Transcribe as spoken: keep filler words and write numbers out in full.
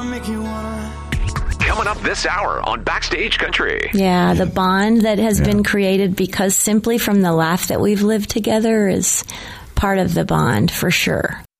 Coming up this hour on Backstage Country. Yeah, the bond that has yeah. been created because simply from the laugh that we've lived together is part of the bond for sure.